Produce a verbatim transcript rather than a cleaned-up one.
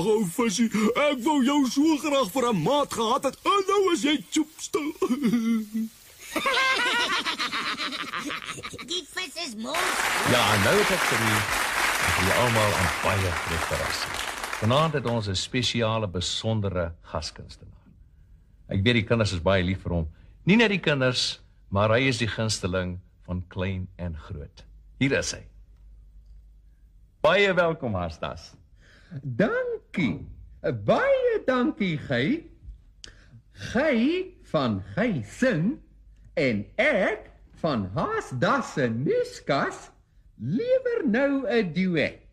ou visie. Ek wou jou so graag vir 'n maat gehad het. En nou is jy choepstil. Die vis is mooi. Ja, nou het ek vir u vir julle almal 'n baie groot verrassing. Vanaand het ons 'n spesiale, besondere gaskunstenaar. Ek weet die kinders is baie lief vir hom. Nie net die kinders, maar hy is die gunsteling van klein en groot. Hier is hy. Baie welkom, Haasdas. Dankie. Baie dankie, Gij. Gij van Gij sing en ek van Haasdas se nuuskas lewer nou 'n duet.